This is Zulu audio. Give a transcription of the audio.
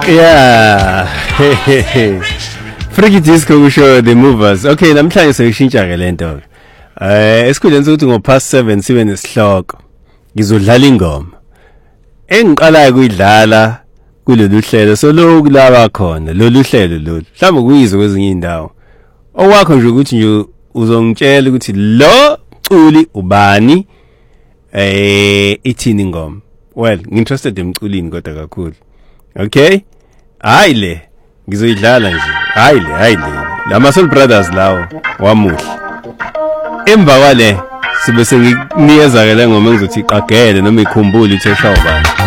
Yeah. Freaky Disco kusho the movers. Okay, namhlanje seyishintsha ke lento. Esikhuleni sokuthi ngo-past 7 sibe nesihloko. Ngizodlala ingoma. Engiqalayo kuyidlala kulolu hlelo so lokhu laba khona lolu hlelo lolu. Mhlawumbe kuyizwe kwezinye indawo. Owakho nje ukuthi nje uzongitshela ukuthi lo culi ubani ithini ingoma. Well, nginterested emculini kodwa kakhulu. Okay? Hayi le ngizoyidlala nje. Hayi le. Lama Soul Brothers lawo wamuhle. Emva kwale sibe senginikeza ke le ngoma engizothi iqagele noma ikhumbule ukuthi eshawubani.